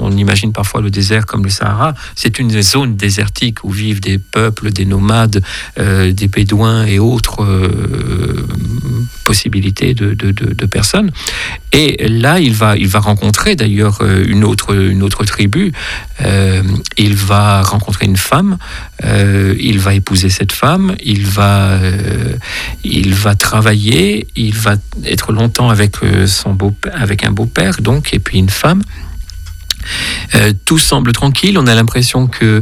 on imagine parfois le désert comme le Sahara. C'est une zone désertique où vivent des peuples, des nomades, des bédouins et autres possibilités de personnes. Et là, il va rencontrer d'ailleurs une autre tribu. Il va rencontrer une femme. Il va épouser cette femme. Il va travailler. Il va être longtemps avec un beau-père, donc, et puis une femme. Tout semble tranquille. On a l'impression que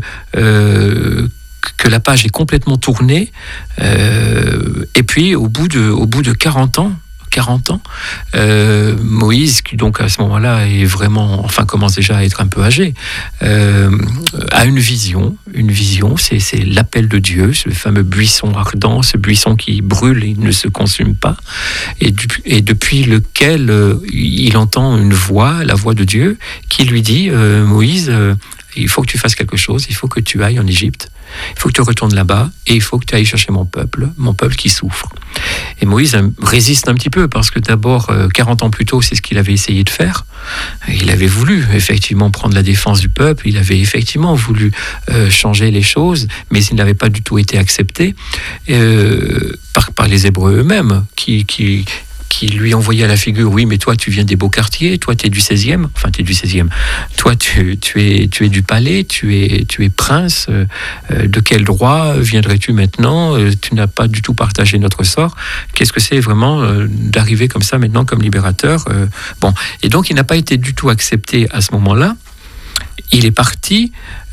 la page est complètement tournée. Et puis, au bout de 40 ans, Moïse, qui donc à ce moment-là est vraiment, commence déjà à être un peu âgé, a une vision, c'est l'appel de Dieu, ce fameux buisson ardent, ce buisson qui brûle et ne se consume pas, et depuis lequel il entend une voix, la voix de Dieu, qui lui dit, Moïse, il faut que tu fasses quelque chose, il faut que tu ailles en Égypte, il faut que tu retournes là-bas et il faut que tu ailles chercher mon peuple qui souffre. Et Moïse résiste un petit peu parce que d'abord, 40 ans plus tôt, c'est ce qu'il avait essayé de faire. Il avait voulu effectivement prendre la défense du peuple, il avait effectivement voulu changer les choses, mais il n'avait pas du tout été accepté par les Hébreux eux-mêmes qui lui envoyait à la figure, oui, mais toi, tu viens des beaux quartiers, toi, tu es du 16e, toi, tu es du palais, tu es prince, de quel droit viendrais-tu maintenant? Tu n'as pas du tout partagé notre sort. Qu'est-ce que c'est vraiment d'arriver comme ça maintenant comme libérateur? Et donc, il n'a pas été du tout accepté à ce moment-là. Il est parti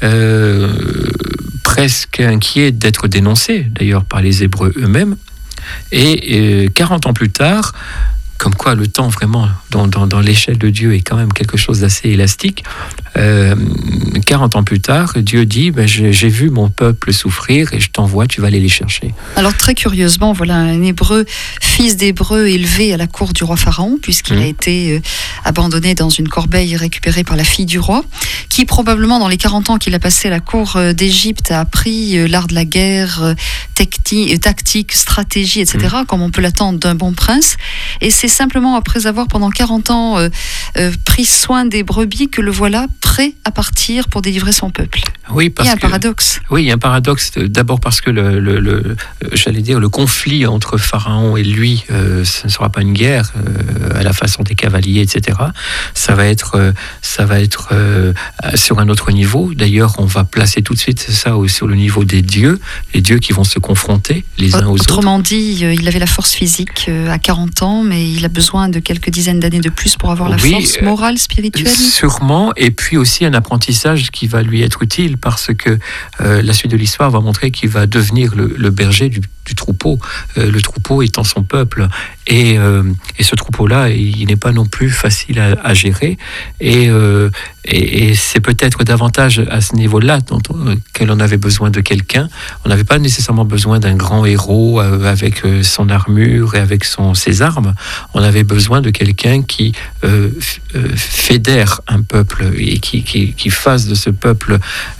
presque inquiet d'être dénoncé, d'ailleurs, par les Hébreux eux-mêmes. Et 40 ans plus tard, comme quoi le temps vraiment dans l'échelle de Dieu est quand même quelque chose d'assez élastique, 40 ans plus tard, Dieu dit, j'ai vu mon peuple souffrir et je t'envoie, tu vas aller les chercher. Alors très curieusement, voilà un Hébreu, fils d'Hébreu élevé à la cour du roi Pharaon, puisqu'il a été abandonné dans une corbeille récupérée par la fille du roi, qui probablement dans les 40 ans qu'il a passé à la cour d'Égypte a appris l'art de la guerre, tactique, stratégie, etc., comme on peut l'attendre d'un bon prince. Et c'est simplement après avoir pendant 40 ans pris soin des brebis que le voilà prêt à partir pour délivrer son peuple. Oui, il y a un paradoxe. Oui, il y a un paradoxe. D'abord parce que le conflit entre Pharaon et lui, ce ne sera pas une guerre à la façon des cavaliers, etc. Ça va être sur un autre niveau. D'ailleurs, on va placer tout de suite ça sur le niveau des dieux, les dieux qui vont se confronter les uns aux autres. Autrement dit, il avait la force physique à 40 ans, mais il a besoin de quelques dizaines d'années de plus pour avoir la force morale, spirituelle. Sûrement, et puis aussi un apprentissage qui va lui être utile parce que la suite de l'histoire va montrer qu'il va devenir le berger du troupeau, le troupeau étant son peuple. Et ce troupeau-là, il n'est pas non plus facile à gérer. Et c'est peut-être davantage à ce niveau-là que l'on avait besoin de quelqu'un. On n'avait pas nécessairement besoin d'un grand héros avec son armure et avec ses armes. On avait besoin de quelqu'un qui fédère un peuple et qui fasse de ce peuple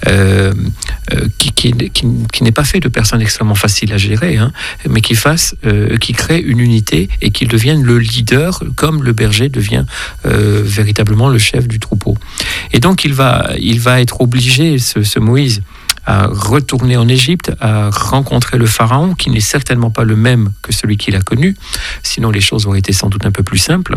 qui n'est pas fait de personnes extrêmement faciles à gérer, mais qui crée une unité et qu'il devienne le leader, comme le berger devient véritablement le chef du troupeau. Et donc il va être obligé, ce Moïse, à retourner en Égypte, à rencontrer le Pharaon, qui n'est certainement pas le même que celui qu'il a connu, sinon les choses auraient été sans doute un peu plus simples.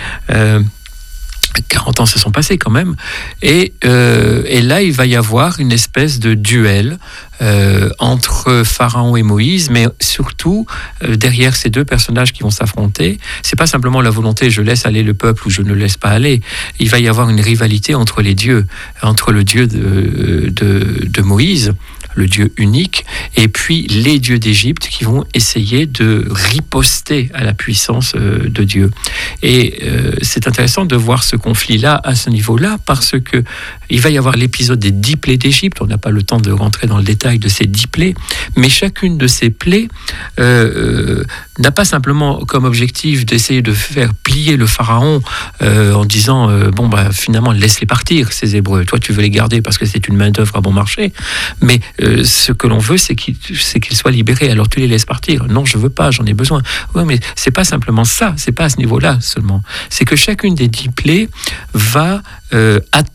40 ans se sont passés quand même, et là il va y avoir une espèce de duel entre Pharaon et Moïse, mais surtout derrière ces deux personnages qui vont s'affronter, c'est pas simplement la volonté je laisse aller le peuple ou je ne le laisse pas aller, il va y avoir une rivalité entre les dieux, entre le Dieu de Moïse, le Dieu unique, et puis les dieux d'Égypte qui vont essayer de riposter à la puissance de Dieu. Et c'est intéressant de voir ce conflit-là à ce niveau-là, parce que il va y avoir l'épisode des 10 plaies d'Égypte. On n'a pas le temps de rentrer dans le détail de ces 10 plaies, mais chacune de ces plaies n'a pas simplement comme objectif d'essayer de faire plier le Pharaon en disant finalement laisse-les partir ces Hébreux, toi tu veux les garder parce que c'est une main d'œuvre à bon marché, mais ce que l'on veut c'est qu'ils soient libérés, alors tu les laisses partir. Non, je veux pas, j'en ai besoin. Oui, mais c'est pas simplement ça, c'est pas à ce niveau-là seulement, c'est que chacune des 10 plaies va